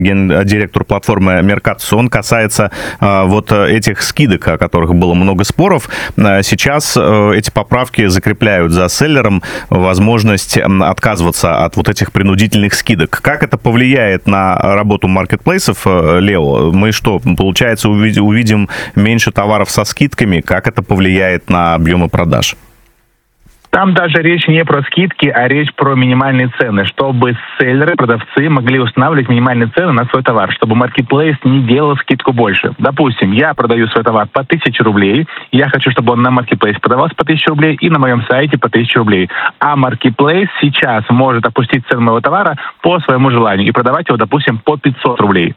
гендиректор платформы Mercatus, он касается вот этих скидок, о которых было много споров. Сейчас эти поправки закрепляют за селлером возможность отказываться от вот этих принудительных скидок. Как это повлияет на работу маркетплейсов, Лео? Мы что, получается, увидим меньше товаров со скидками? Как это повлияет на объемы продаж? Там даже речь не про скидки, а речь про минимальные цены, чтобы селлеры, продавцы могли устанавливать минимальные цены на свой товар, чтобы маркетплейс не делал скидку больше. Допустим, я продаю свой товар по 1000 рублей, я хочу, чтобы он на маркетплейсе продавался по 1000 рублей и на моем сайте по 1000 рублей. А маркетплейс сейчас может опустить цену моего товара по своему желанию и продавать его, допустим, по 500 рублей.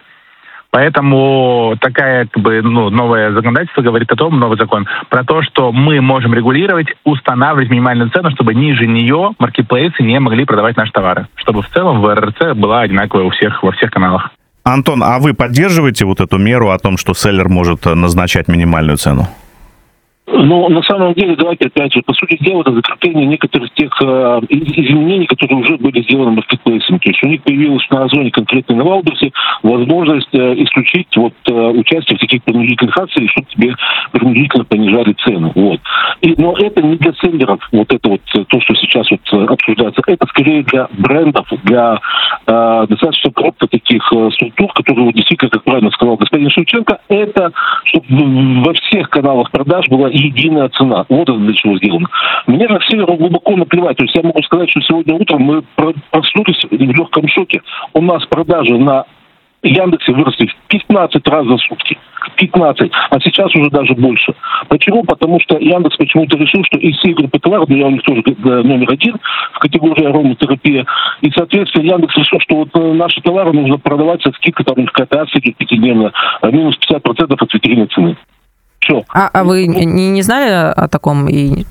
Поэтому такая новое законодательство говорит о том, новый закон, про то, что мы можем регулировать, устанавливать минимальную цену, чтобы ниже нее маркетплейсы не могли продавать наши товары. Чтобы в целом в РРЦ была одинаковая во всех каналах. Антон, а вы поддерживаете вот эту меру о том, что селлер может назначать минимальную цену? Ну, на самом деле, давайте опять же, по сути дела, это закрепление некоторых тех изменений, которые уже были сделаны маркетплейсами. То есть у них появилась на Озоне, конкретно на Валберсе, возможность исключить участие в таких принудительных акциях, чтобы тебе принудительно понижали цены. Вот. Но это не для селлеров, то, что сейчас обсуждается. Это скорее для брендов, для достаточно крупных таких структур, которые действительно, как правильно сказал господин Шевченко, это чтобы во всех каналах продаж была единая цена. Вот это для чего сделано. Мне как селлеру глубоко наплевать. То есть я могу сказать, что сегодня утром мы проснулись в легком шоке. У нас продажи на Яндексе выросли в 15 раз за сутки. 15. А сейчас уже даже больше. Почему? Потому что Яндекс почему-то решил, что из всей группы товаров, я у них тоже номер один в категории ароматерапия, и, соответственно, Яндекс решил, что наши товары нужно продавать со скидкой, там у них какая-то акция идет пятидневная, минус 50% от витринной цены. Все. А вы не знали о таком?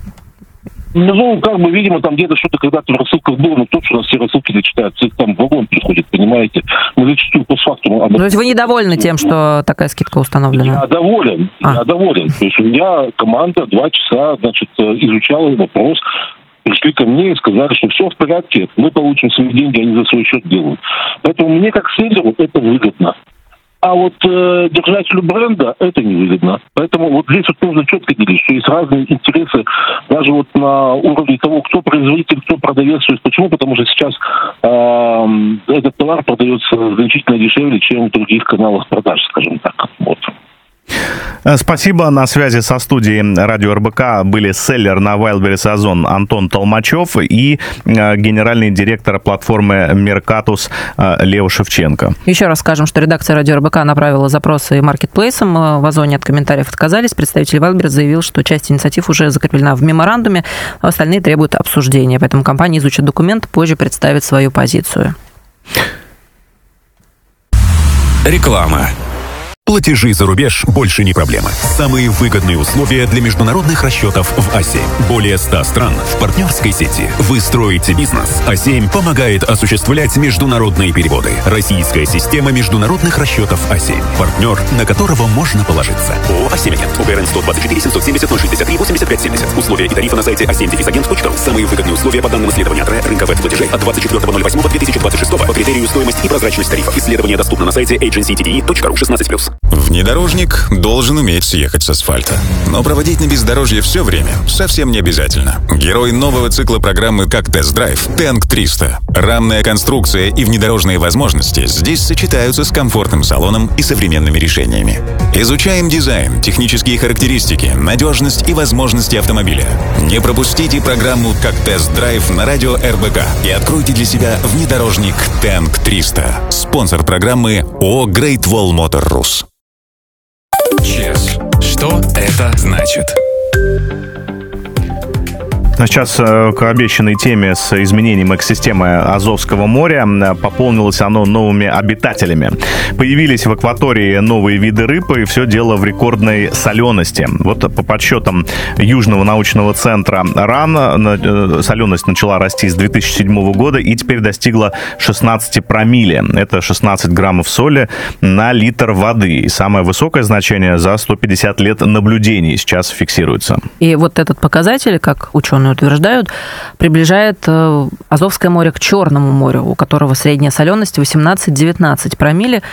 Видимо, там где-то что-то когда-то в рассылках было, но точно у нас все рассылки зачитаются, их там в вагон приходит, понимаете? Мы зачастую по факту... То есть вы недовольны тем, что такая скидка установлена? Я доволен. То есть у меня команда 2 часа, изучала вопрос, пришли ко мне и сказали, что все в порядке, мы получим свои деньги, они за свой счет делают. Поэтому мне, как селлеру, это выгодно. А держателю бренда это невыгодно. Поэтому здесь нужно четко делить, что есть разные интересы, даже на уровне того, кто производитель, кто продавец. То есть почему? Потому что сейчас этот товар продается значительно дешевле, чем в других каналах продаж, скажем так. Спасибо. На связи со студией радио РБК были селлер на Wildberries Озон Антон Толмачев и генеральный директор платформы Mercatus Лео Шевченко. Еще раз скажем, что редакция радио РБК направила запросы маркетплейсам. В Озоне от комментариев отказались. Представитель Wildberries заявил, что часть инициатив уже закреплена в меморандуме, а остальные требуют обсуждения. Поэтому компания изучит документ, позже представит свою позицию. Реклама. Платежи за рубеж больше не проблема. Самые выгодные условия для международных расчетов в А7. Более 100 стран в партнерской сети. Вы строите бизнес. А7 помогает осуществлять международные переводы. Российская система международных расчетов А7. Партнер, на которого можно положиться. ООО «А7 Агент». УГРН 124 770 063 85 70. Условия и тарифы на сайте a7-agent.ru. Самые выгодные условия по данным исследования рынка веб-платежей от 24.08.2026 по критерию стоимость и прозрачность тарифов. Исследование доступно на сайте agencytde.ru 16+. Внедорожник должен уметь съехать с асфальта. Но проводить на бездорожье все время совсем не обязательно. Герой нового цикла программы «Как тест-драйв» Tank 300. Рамная конструкция и внедорожные возможности здесь сочетаются с комфортным салоном и современными решениями. Изучаем дизайн, технические характеристики, надежность и возможности автомобиля. Не пропустите программу «Как тест-драйв» на радио РБК и откройте для себя внедорожник Tank 300. Спонсор программы ООО Great Wall Motor Rus. ЧЕС. Что это значит? Сейчас к обещанной теме с изменением экосистемы Азовского моря. Пополнилось оно новыми обитателями. Появились в акватории новые виды рыб, и все дело в рекордной солености. По подсчетам Южного научного центра РАН, соленость начала расти с 2007 года и теперь достигла 16 промилле. Это 16 граммов соли на литр воды. И самое высокое значение за 150 лет наблюдений сейчас фиксируется. И этот показатель, как ученые ученые утверждают, приближает Азовское море к Черному морю, у которого средняя соленость 18-19 промилле.